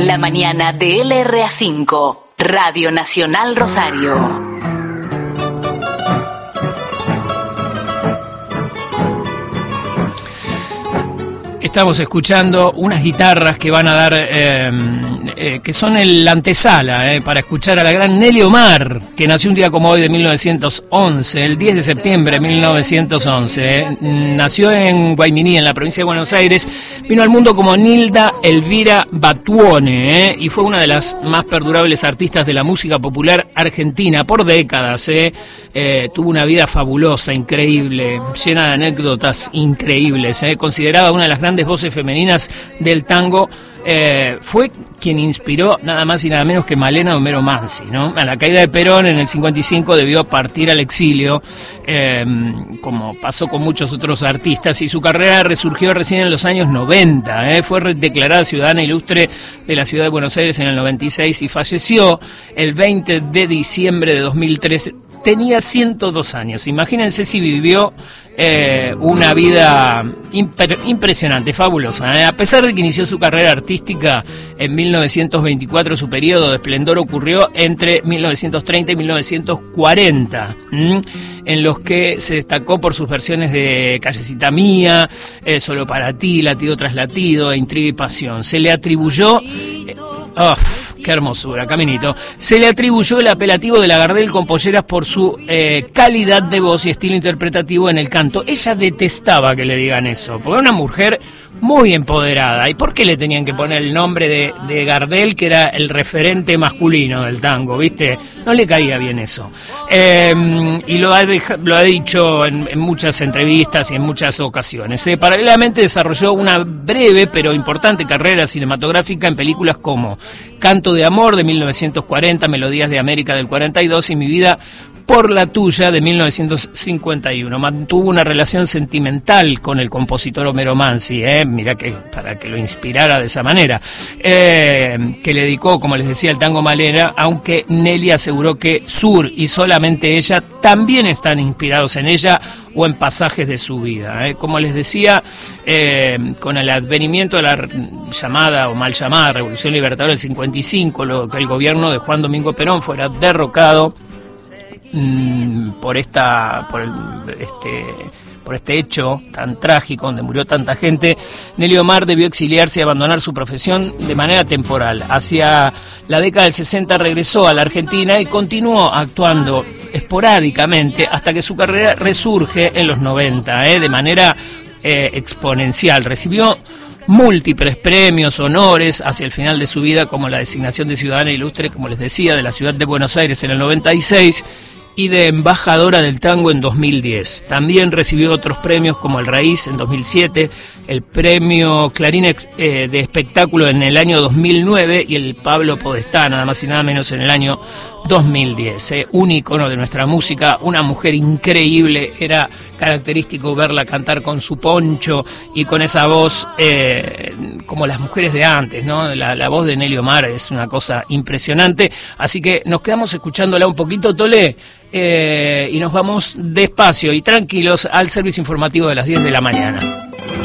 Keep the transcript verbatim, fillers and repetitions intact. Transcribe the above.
La mañana de L R A cinco, Radio Nacional Rosario. Estamos escuchando unas guitarras que van a dar, eh, eh, que son el antesala, eh, para escuchar a la gran Nelly Omar, que nació un día como hoy de mil novecientos once, el diez de septiembre de mil novecientos once. Eh. Nació en Guayminí, en la provincia de Buenos Aires, vino al mundo como Nilda Elvira Batuone, eh, y fue una de las más perdurables artistas de la música popular argentina por décadas. Eh. Eh, tuvo una vida fabulosa, increíble, llena de anécdotas increíbles, eh. Considerada una de las grandes voces femeninas del tango. Eh, fue quien inspiró nada más y nada menos que Malena Homero Mansi, ¿no? A la caída de Perón en el cincuenta y cinco debió partir al exilio, eh, como pasó con muchos otros artistas, y su carrera resurgió recién en los años noventa. Eh. Fue declarada ciudadana ilustre de la ciudad de Buenos Aires en el noventa y seis y falleció el veinte de diciembre de dos mil trece. Tenía ciento dos años. Imagínense si vivió eh, una vida imper, impresionante, fabulosa. ¿eh? A pesar de que inició su carrera artística en mil novecientos veinticuatro, su periodo de esplendor ocurrió entre mil novecientos treinta y mil novecientos cuarenta, ¿m? en los que se destacó por sus versiones de Callecita Mía, eh, Solo para ti, Latido tras latido, e Intriga y pasión. Se le atribuyó... Eh, oh, ¡Qué hermosura, Caminito! Se le atribuyó el apelativo de la Gardel con polleras por su eh, calidad de voz y estilo interpretativo en el canto. Ella detestaba que le digan eso, porque era una mujer muy empoderada. ¿Y por qué le tenían que poner el nombre de, de Gardel, que era el referente masculino del tango, viste? No le caía bien eso. Eh, y lo ha, lo ha dicho en, en muchas entrevistas y en muchas ocasiones. Eh, paralelamente desarrolló una breve pero importante carrera cinematográfica en películas como Canto de Amor de mil novecientos cuarenta, Melodías de América del cuarenta y dos y Mi vida por la tuya de mil novecientos cincuenta y uno. Mantuvo una relación sentimental con el compositor Homero Mansi, eh, mira que para que lo inspirara de esa manera, eh, que le dedicó, como les decía, el tango Malena, aunque Nelly aseguró que Sur y solamente ella también están inspirados en ella o en pasajes de su vida. Eh. Como les decía, eh, con el advenimiento de la llamada o mal llamada Revolución Libertadora del cincuenta y cinco, lo que el gobierno de Juan Domingo Perón fuera derrocado mmm, por esta, por el, este, por este hecho tan trágico donde murió tanta gente, Nelly Omar debió exiliarse y abandonar su profesión de manera temporal. Hacia la década del sesenta regresó a la Argentina y continuó actuando esporádicamente hasta que su carrera resurge en los noventa, eh, de manera eh, exponencial. Recibió múltiples premios, honores hacia el final de su vida, como la designación de ciudadana ilustre, como les decía, de la ciudad de Buenos Aires en el noventa y seis y de embajadora del tango en dos mil diez. También recibió otros premios como el Raíz en dos mil siete, el premio Clarín eh, de espectáculo en el año dos mil nueve y el Pablo Podestá, nada más y nada menos, en el año dos mil diez. Eh, un ícono de nuestra música, una mujer increíble. Era característico verla cantar con su poncho y con esa voz eh, como las mujeres de antes, ¿no? La, la voz de Nelly Omar es una cosa impresionante. Así que nos quedamos escuchándola un poquito, Tolé. Eh, y nos vamos despacio y tranquilos al servicio informativo de las diez de la mañana.